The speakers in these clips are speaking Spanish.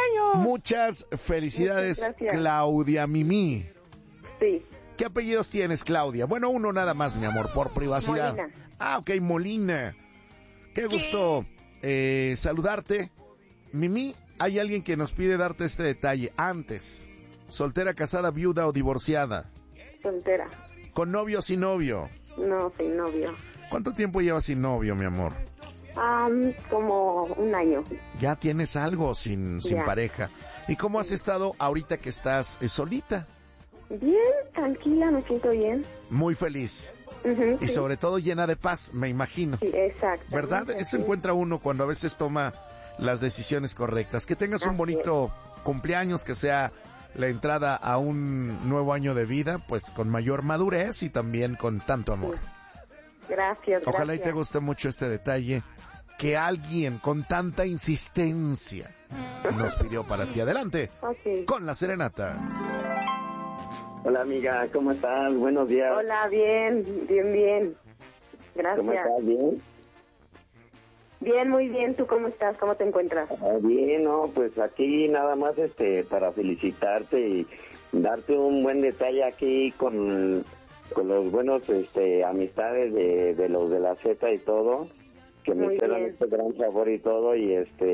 cumpleaños! Muchas felicidades, Muchas gracias. Claudia Mimi. Sí, ¿Qué apellidos tienes, Claudia? Bueno, uno nada más, mi amor, por privacidad. Molina. Ah, ok, Molina. Qué gusto saludarte. Mimi, hay alguien que nos pide darte este detalle. Antes, soltera, casada, viuda o divorciada. soltera. ¿Con novio o sin novio? No, sin novio. ¿Cuánto tiempo llevas sin novio, mi amor? Como un año. Ya tienes algo sin Ya. pareja. ¿Y cómo has estado ahorita que estás solita? Bien, tranquila, me siento bien. Muy feliz. Ujú, Y sí. sobre todo llena de paz, me imagino. Sí, exacto. ¿Verdad? Eso encuentra uno cuando a veces toma las decisiones correctas. Que tengas un Así bonito cumpleaños, que sea la entrada a un nuevo año de vida, pues con mayor madurez y también con tanto amor. Gracias, Ojalá y gracias. te guste mucho este detalle que alguien con tanta insistencia nos pidió para ti. Adelante Ok. con la serenata. Hola amiga, ¿cómo estás? Buenos días. Hola, bien. Gracias. ¿Cómo estás? ¿Bien? Bien, muy bien. ¿Tú cómo estás? ¿Cómo te encuentras? Bien, no, pues aquí nada más para felicitarte y darte un buen detalle aquí con los buenos amistades de los de la Z y todo, que me Muy hicieron bien. este gran favor y todo y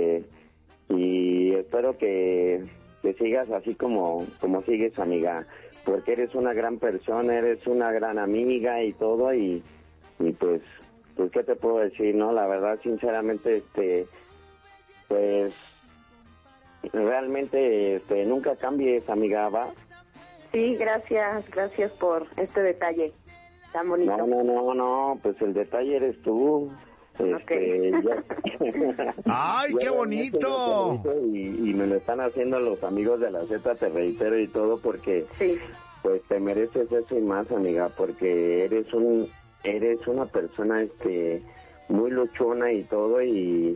espero que sigas así como sigues, amiga, porque eres una gran persona, eres una gran amiga y todo y pues qué te puedo decir, ¿no? La verdad, sinceramente, pues realmente nunca cambies, amiga, ¿va? Sí, gracias por este detalle tan bonito. No, pues el detalle eres tú. ¡Ay, qué bonito! Y me lo están haciendo los amigos de la Z, te reitero y todo, porque Sí, pues te mereces eso y más, amiga, porque eres una persona muy luchona y todo y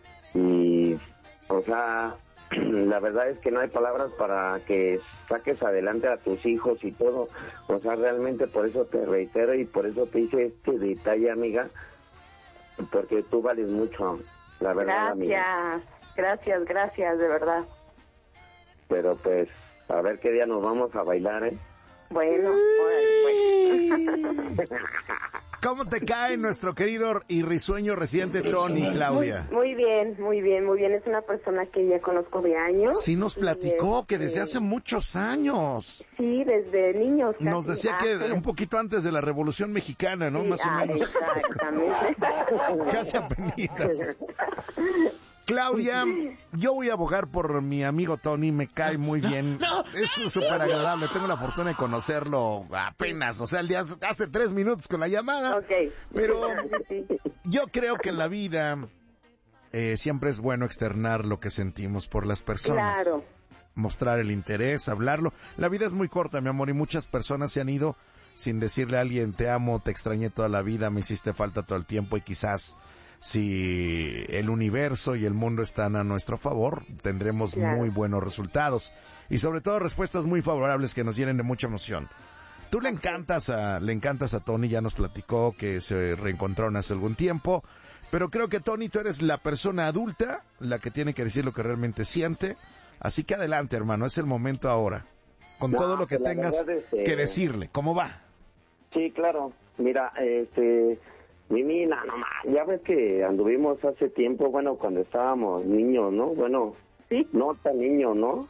o sea, la verdad es que no hay palabras para que saques adelante a tus hijos y todo. O sea, realmente por eso te reitero y por eso te hice este detalle, amiga, porque tú vales mucho, la verdad, amiga. gracias, de verdad. Pero pues, a ver qué día nos vamos a bailar, ¿eh? Bueno, órale, pues. ¿Cómo te cae nuestro querido y risueño residente Tony, Claudia? Muy bien. Es una persona que ya conozco de años. Sí nos platicó Y, que desde hace muchos años. Sí, desde niños. Casi. Nos decía que un poquito antes de la Revolución Mexicana, ¿no? Sí, Más o menos. Exactamente. Casi apenitas. Claudia, yo voy a abogar por mi amigo Tony, me cae muy bien. Es súper agradable, tengo la fortuna de conocerlo apenas, o sea, hace 3 minutos con la llamada. Ok. Pero Sí. yo creo que en la vida siempre es bueno externar lo que sentimos por las personas. Claro. Mostrar el interés, hablarlo. La vida es muy corta, mi amor, y muchas personas se han ido sin decirle a alguien, te amo, te extrañé toda la vida, me hiciste falta todo el tiempo, y quizás si el universo y el mundo están a nuestro favor, tendremos muy buenos resultados y sobre todo respuestas muy favorables que nos llenen de mucha emoción. Tú le encantas a Tony, ya nos platicó que se reencontraron hace algún tiempo, pero creo que Tony, tú eres la persona adulta, la que tiene que decir lo que realmente siente, así que adelante, hermano, es el momento ahora, con todo lo que pues, tengas verdad, que decirle. ¿Cómo va? Sí, claro. Mira, Mimi, no más, ya ves que anduvimos hace tiempo, bueno, cuando estábamos niños, ¿no? Bueno, ¿Sí? no tan niños, ¿no?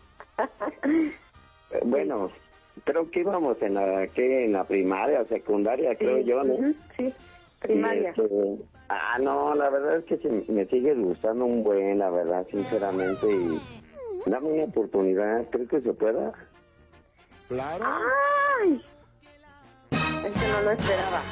Bueno, creo que íbamos en la primaria, secundaria, creo yo, ¿no? Sí, primaria. No, la verdad es que me sigue gustando un buen, la verdad, sinceramente, y dame una oportunidad, ¿crees que se pueda? Claro. ¡Ay! Eso no lo esperaba.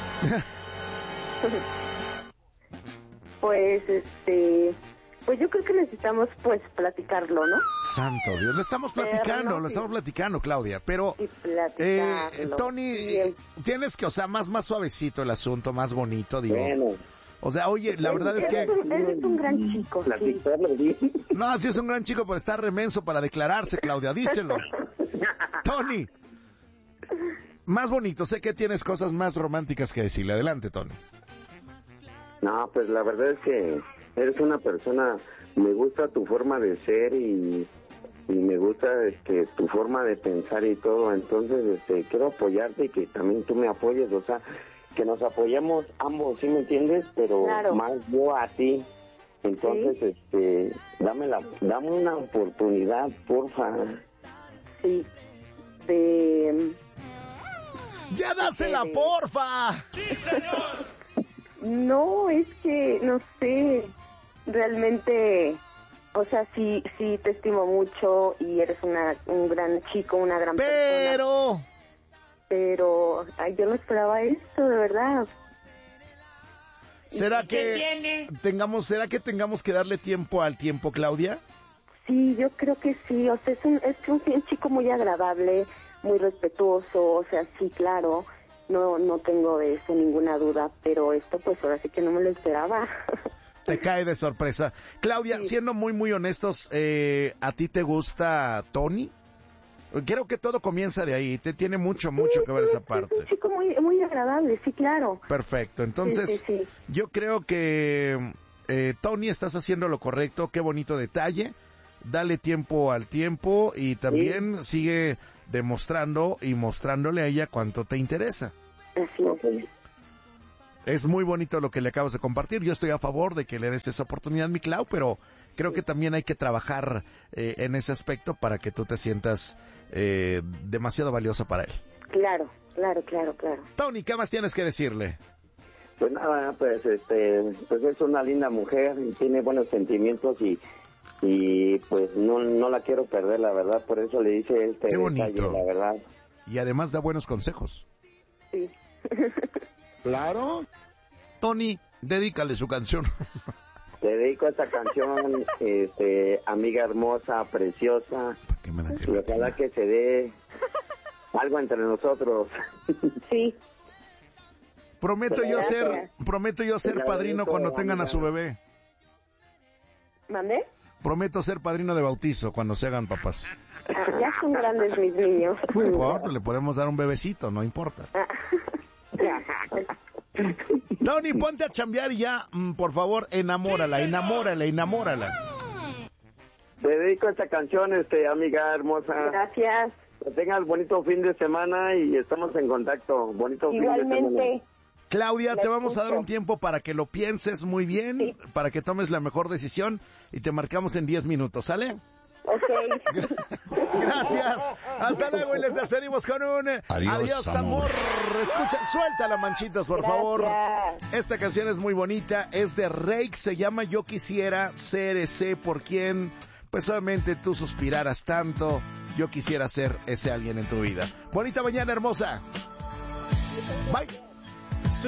Pues yo creo que necesitamos platicarlo, ¿no? Santo Dios, lo estamos platicando, Claudia, pero Y platicarlo. Tony, Bien. tienes que, o sea, más suavecito el asunto, más bonito, digo. Bueno, O sea, oye, la verdad es que... Eres un gran chico. Sí. platicarlo bien. No, sí es un gran chico, pero está remenso para declararse, Claudia, díselo. Tony, más bonito, sé que tienes cosas más románticas que decirle. Adelante, Tony. No, pues la verdad es que eres una persona, me gusta tu forma de ser y me gusta tu forma de pensar y todo, entonces quiero apoyarte y que también tú me apoyes, o sea, que nos apoyemos ambos, ¿sí me entiendes? Pero claro. Más yo a ti. Entonces, ¿sí? Dame una oportunidad, porfa. Sí. ¡Ya dásela, porfa! ¡Sí, señor! No, es que, no sé, realmente, o sea, sí te estimo mucho y eres un gran chico, una gran persona. Pero, ay, yo no esperaba esto, de verdad. ¿Será que tengamos que darle tiempo al tiempo, Claudia? Sí, yo creo que sí, o sea, es un chico muy agradable, muy respetuoso, o sea, sí, claro, no tengo de eso ninguna duda, pero esto pues ahora sí que no me lo esperaba. Te cae de sorpresa. Claudia, Sí. Siendo muy, muy honestos, ¿a ti te gusta Tony? Creo que todo comienza de ahí, te tiene mucho que ver esa parte. Es un chico muy, muy agradable, sí, claro. Perfecto, entonces Sí. yo creo que Tony, estás haciendo lo correcto, qué bonito detalle, dale tiempo al tiempo y también sigue demostrando y mostrándole a ella cuánto te interesa. Así es. Es muy bonito lo que le acabas de compartir, yo estoy a favor de que le des esa oportunidad, mi Clau, pero creo que también hay que trabajar en ese aspecto para que tú te sientas demasiado valiosa para él. Claro. Tony, ¿qué más tienes que decirle? Pues nada, pues es una linda mujer y tiene buenos sentimientos y pues no la quiero perder, la verdad, por eso le hice Qué bonito. detalle, la verdad. Y además da buenos consejos. Sí. Claro. Tony, dedícale su canción. Te dedico esta canción, amiga hermosa, preciosa, ¿Para qué me dan y gelatina? ojalá que se dé algo entre nosotros. Sí. Prometo yo ser Ya padrino bonito, cuando tengan a su amiga. bebé. ¿Mandé? Prometo ser padrino de bautizo cuando se hagan papás. Ya son grandes mis niños. No importa, le podemos dar un bebecito, no importa. Ya. Tony, ponte a chambear y ya, por favor, enamórala. Te dedico esta canción, amiga hermosa. Gracias. Que tengas bonito fin de semana y estamos en contacto. Bonito fin de semana. Igualmente. Claudia, La te vamos a dar escucho. un tiempo para que lo pienses muy bien, Sí. para que tomes la mejor decisión y te marcamos en 10 minutos, ¿sale? Ok. Gracias. Hasta luego y les despedimos con un adiós amor. Escucha, suéltala, manchitas, por favor. Gracias. Esta canción es muy bonita, es de Rake, se llama Yo quisiera ser ese por quien, pues obviamente tú suspiraras tanto. Yo quisiera ser ese alguien en tu vida. Bonita mañana, hermosa. Bye.